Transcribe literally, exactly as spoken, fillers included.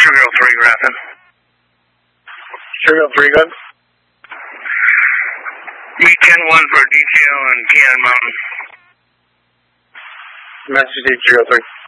Sugar three, Grafton. Sugar three, good. E ten one for detail and Cannon Mountain. Message eight zero three.